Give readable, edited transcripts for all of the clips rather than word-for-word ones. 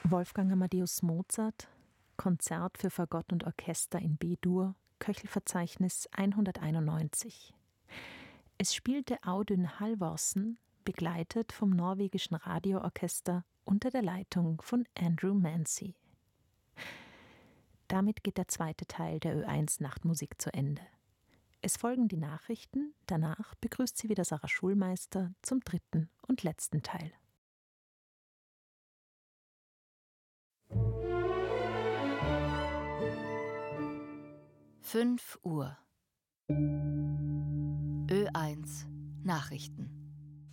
Wolfgang Amadeus Mozart, Konzert für Fagott und Orchester in B-Dur, Köchelverzeichnis 191. Es spielte Audun Halvorsen, begleitet vom norwegischen Radioorchester unter der Leitung von Andrew Mancy. Damit geht der zweite Teil der Ö1 Nachtmusik zu Ende. Es folgen die Nachrichten, danach begrüßt sie wieder Sarah Schulmeister zum dritten und letzten Teil. Fünf Uhr. Ö1 Nachrichten.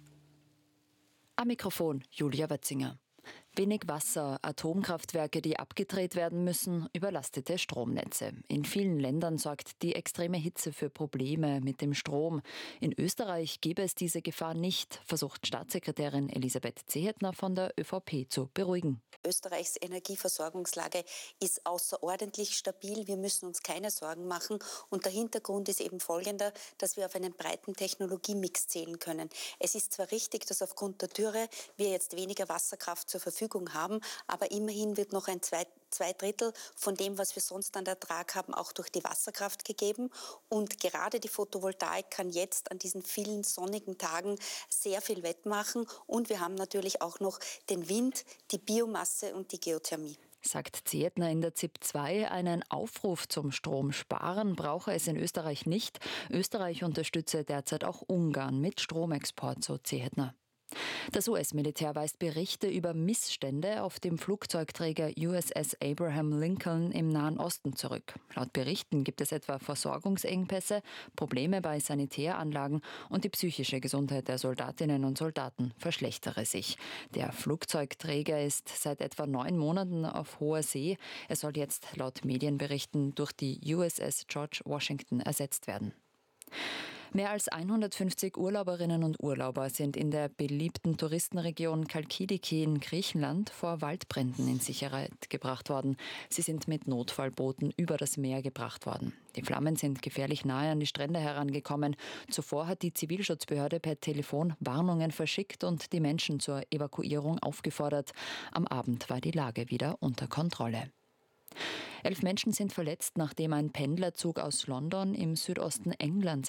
Am Mikrofon Julia Wötzinger. Wenig Wasser, Atomkraftwerke, die abgedreht werden müssen, überlastete Stromnetze. In vielen Ländern sorgt die extreme Hitze für Probleme mit dem Strom. In Österreich gäbe es diese Gefahr nicht, versucht Staatssekretärin Elisabeth Zehetner von der ÖVP zu beruhigen. Österreichs Energieversorgungslage ist außerordentlich stabil. Wir müssen uns keine Sorgen machen. Und der Hintergrund ist eben folgender, dass wir auf einen breiten Technologiemix zählen können. Es ist zwar richtig, dass aufgrund der Dürre wir jetzt weniger Wasserkraft zur Verfügung haben, aber immerhin wird noch ein zwei Drittel von dem, was wir sonst an Ertrag haben, auch durch die Wasserkraft gegeben. Und gerade die Photovoltaik kann jetzt an diesen vielen sonnigen Tagen sehr viel wettmachen. Und wir haben natürlich auch noch den Wind, die Biomasse und die Geothermie. Sagt Zehetner in der ZIP 2, einen Aufruf zum Stromsparen brauche es in Österreich nicht. Österreich unterstütze derzeit auch Ungarn mit Stromexport, so Zehetner. Das US-Militär weist Berichte über Missstände auf dem Flugzeugträger USS Abraham Lincoln im Nahen Osten zurück. Laut Berichten gibt es etwa Versorgungsengpässe, Probleme bei Sanitäranlagen und die psychische Gesundheit der Soldatinnen und Soldaten verschlechtere sich. Der Flugzeugträger ist seit etwa 9 Monaten auf hoher See. Er soll jetzt laut Medienberichten durch die USS George Washington ersetzt werden. Mehr als 150 Urlauberinnen und Urlauber sind in der beliebten Touristenregion Kalkidiki in Griechenland vor Waldbränden in Sicherheit gebracht worden. Sie sind mit Notfallbooten über das Meer gebracht worden. Die Flammen sind gefährlich nahe an die Strände herangekommen. Zuvor hat die Zivilschutzbehörde per Telefon Warnungen verschickt und die Menschen zur Evakuierung aufgefordert. Am Abend war die Lage wieder unter Kontrolle. 11 Menschen sind verletzt, nachdem ein Pendlerzug aus London im Südosten Englands